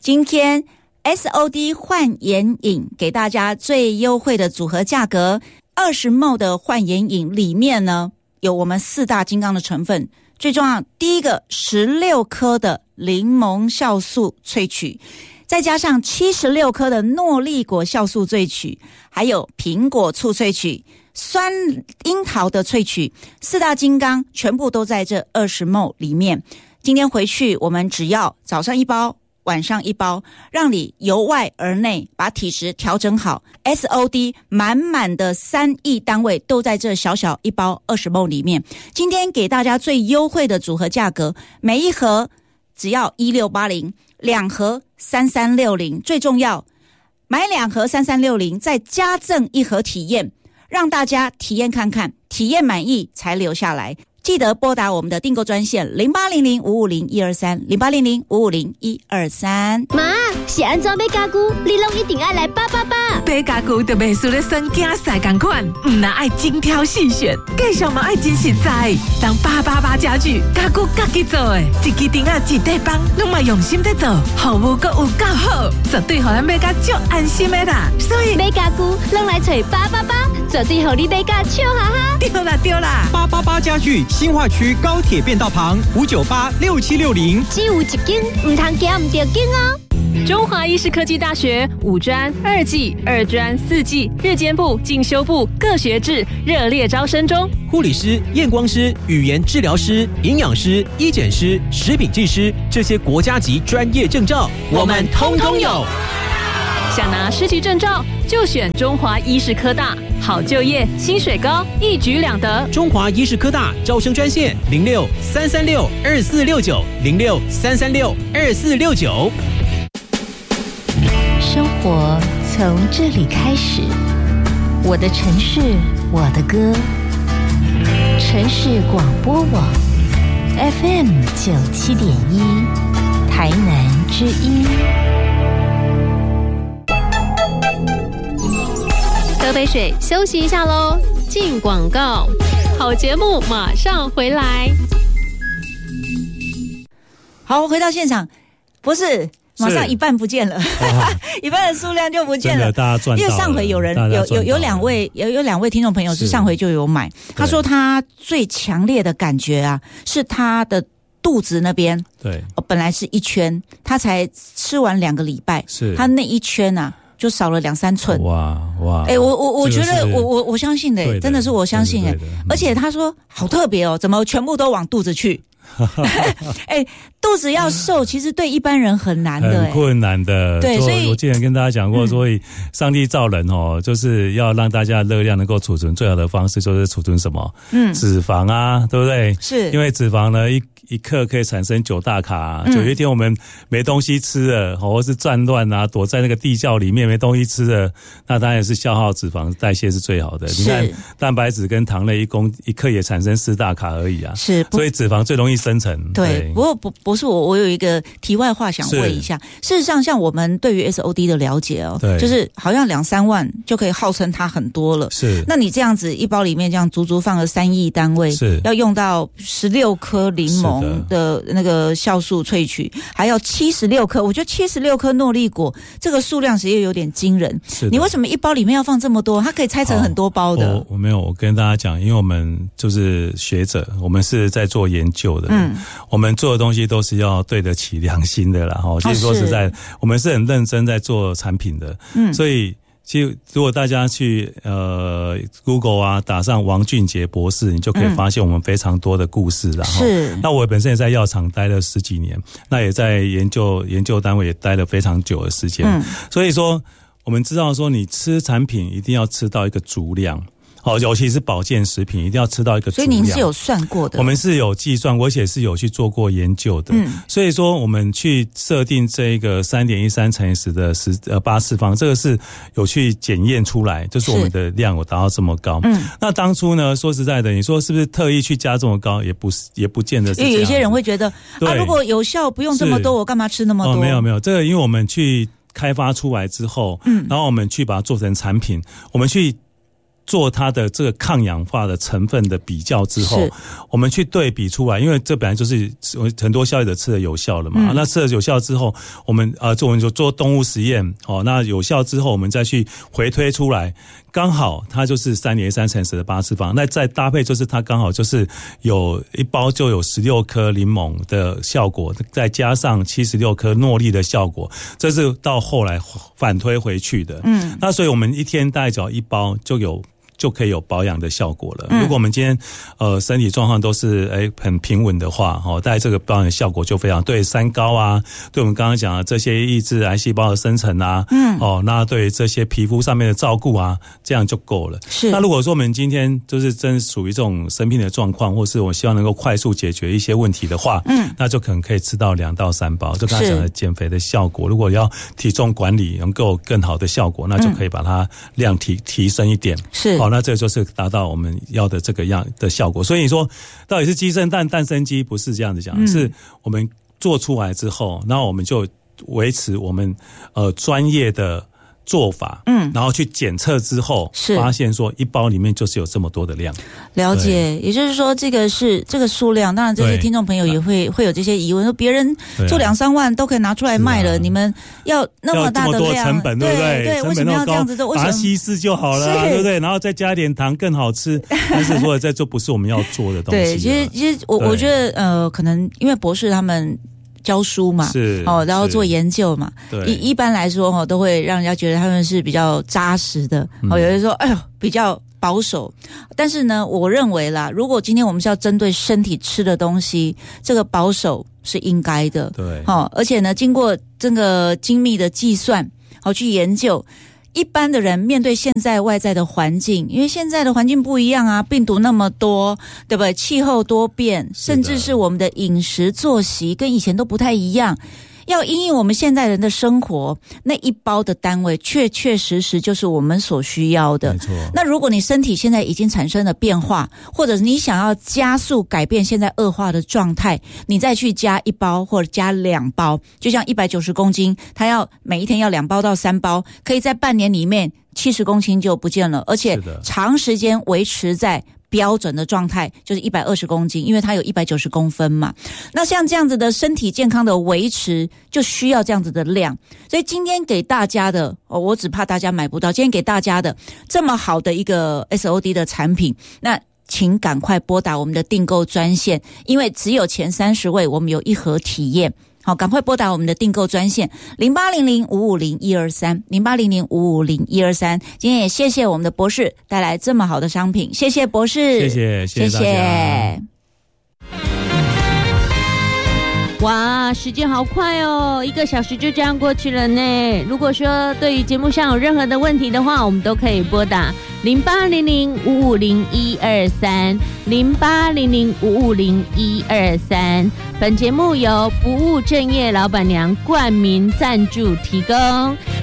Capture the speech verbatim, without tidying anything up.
今天 S O D 焕颜饮给大家最优惠的组合价格，二十 毫升 的焕颜饮里面呢有我们四大金刚的成分，最重要第一个十六颗的柠檬酵素萃取，再加上七十六颗的诺丽果酵素萃取，还有苹果醋萃取，酸樱桃的萃取，四大金刚全部都在这二十 毫升 里面。今天回去我们只要早上一包晚上一包，让你由外而内把体质调整好。 S O D 满满的三亿单位都在这小小一包二十 毫升 里面。今天给大家最优惠的组合价格，每一盒只要一千六百八十，两盒三千三百六十，最重要买两盒三千三百六十再加赠一盒体验，让大家体验看看，体验满意才留下来。记得拨打我们的订购专线零八零零五五零一二三零八零零五五零一二三。 妈，是安怎买家具？你拢一定要来八八八。 买家具就袂输咧算囝婿同款，唔那爱精挑细选，计上嘛爱真实在。当八八八家具，家具家己做的，一支钉仔一块板，拢嘛用心在做，服务阁有够好，绝对互咱买甲足安心的啦。所以买家具拢来找八八八，绝对互你买甲笑哈哈。 对啦对啦， 八八八家具。新化区高铁便道旁五九八六七六零， 只有一间，唔通行唔到间哦。 中华医事科技大学五专、二技、二专、四技、日间部、进修部各学制热烈招生中。 护理师、验光师、语言治疗师、营养师、医检师、食品技师这些国家级专业证照，我们通通有。 想拿师级证照，就选中华医事科大，好就业，薪水高，一举两得。 中华医事科大招生专线零六三三六二四六九零六三三六二四六九。 生活从这里开始，我的城市，我的歌，城市广播网 F M 九七点一，台南之音。 喝杯水，休息一下喽。进广告，好节目马上回来。 好，回到现场，不是马上一半不见了，一半的数量就不见了。 大家赚到了， 因为上回有人有有有两位有有两位听众朋友是上回就有买，他说他最强烈的感觉啊，是他的肚子那边， 对， 哦，本来是一圈，他才吃完两个礼拜， 是他那一圈啊。就少了两三寸， 哇哇！ 哎、欸，我我我觉得我我我相信的、欸，真的是我相信哎、欸，而且他说好特别哦，怎么全部都往肚子去？哎、欸，肚子要瘦，其实对一般人很难的、欸， 很困难的。 对，所以我之前跟大家讲过，所以上帝造人哦，就是要让大家热量能够储存，最好的方式就是储存什么？嗯，脂肪啊，对不对？ 是， 因为脂肪呢一。一克可以产生九大卡、啊，就有一天我们没东西吃了，或是战乱啊，躲在那个地窖里面没东西吃了，那当然是消耗脂肪代谢是最好的。你看蛋白质跟糖类一公一克也产生四大卡而已啊， 是， 所以脂肪最容易生成。 对，对不过不不是我，我有一个题外话想问一下，事实上像我们对于 S O D 的了解哦，对，就是好像两三万就可以号称它很多了， 是。 那你这样子一包里面这样足足放了三亿单位，是要用到十六颗柠檬。的那个酵素萃取，还要七十六颗，我觉得七十六颗诺丽果这个数量其实有点惊人。你为什么一包里面要放这么多？它可以拆成很多包的。 我我没有，我跟大家讲，因为我们就是学者，我们是在做研究的，嗯，我们做的东西都是要对得起良心的啦。哈，其实说实在，我们是很认真在做产品的，嗯，所以。其实，如果大家去呃 Google 啊打上王俊杰博士，你就可以发现我们非常多的故事啦。 是。 那我本身也在药厂待了十几年，那也在研究研究单位也待了非常久的时间。嗯。所以说，我们知道说，你吃产品一定要吃到一个足量。哦，尤其是保健食品，一定要吃到一个足量。 所以您是有算过的？ 我们是有计算，而且是有去做过研究的。嗯，所以说我们去设定这个三点一三乘以十的十呃八次方，这个是有去检验出来，就是我们的量有达到这么高。嗯，那当初呢，说实在的，你说是不是特意去加这么高？也不是，也不见得是这样。 因为有些人会觉得啊，如果有效不用这么多，我干嘛吃那么多？ 哦，没有没有，这个因为我们去开发出来之后，嗯，然后我们去把它做成产品，我们去。 做它的这个抗氧化的成分的比较之后，我们去对比出来，因为这本来就是很多消费者吃的有效的嘛。嗯、那吃了有效之后，我们呃做我们就做动物实验，哦，那有效之后，我们再去回推出来，刚好它就是三年三乘十的八次方，那再搭配就是它刚好就是有一包就有十六颗柠檬的效果，再加上七十六颗诺丽的效果，这是到后来反推回去的。嗯，那所以我们一天大概只要一包就有。就可以有保养的效果了。嗯、如果我们今天呃身体状况都是诶很平稳的话，哦，大概这个保养的效果就非常对三高啊，对我们刚刚讲的这些抑制癌细胞的生成啊，嗯，哦，那对这些皮肤上面的照顾啊，这样就够了。是。那如果说我们今天就是真属于这种生病的状况，或是我希望能够快速解决一些问题的话，嗯，那就可能可以吃到两到三包。就刚才讲的减肥的效果，如果要体重管理能够更好的效果，那就可以把它量提提升一点。是。哦，那这就是达到我们要的这个样的效果。所以你说到底是鸡生蛋蛋生鸡，不是这样子讲，嗯、是我们做出来之后，然后我们就维持我们呃专业的做法，嗯，然后去检测之后，是发现说一包里面就是有这么多的量。 了解，也就是说这个是这个数量，当然这些听众朋友也会会有这些疑问，说别人做两三万都可以拿出来卖了，啊、你们要那么大的量， 要这么多成本，对不对？ 对，为什么要这样子做？ 把它稀释就好了，对不对？然后再加点糖更好吃。但是说这就不是我们要做的东西。对， 其实其实我我觉得呃，可能因为博士他们。教书嘛，是哦，然后做研究嘛，一一般来说哈，都会让人家觉得他们是比较扎实的。哦，有人说，哎呦，比较保守。但是呢，我认为啦，如果今天我们是要针对身体吃的东西，这个保守是应该的。对，哦，而且呢，经过这个精密的计算，好去研究。一般的人面对现在外在的环境，因为现在的环境不一样啊，病毒那么多，对不对？气候多变，甚至是我们的饮食作息跟以前都不太一样。要因应我们现代人的生活，那一包的单位确确实实就是我们所需要的。没错。那如果你身体现在已经产生了变化，或者你想要加速改变现在恶化的状态，你再去加一包或者加两包，就像一百九十公斤，它要每一天要两包到三包，可以在半年里面七十公斤就不见了，而且长时间维持在标准的状态，就是一百二十公斤，因为它有一百九十公分嘛。那像这样子的身体健康的维持，就需要这样子的量。所以今天给大家的，哦，我只怕大家买不到。今天给大家的这么好的一个 S O D 的产品，那请赶快拨打我们的订购专线，因为只有前三十位，我们有一盒体验。好，赶快拨打我们的订购专线零八零零五五零一二三零八零零五五零一二三。今天也谢谢我们的博士带来这么好的商品，谢谢博士， 谢谢，谢谢大家。 哇，时间好快哦，一个小时就这样过去了呢。如果说对于节目上有任何的问题的话，我们都可以拨打零八零零五五零一二三零八零零五五零一二三。本节目由不务正业老板娘冠名赞助提供。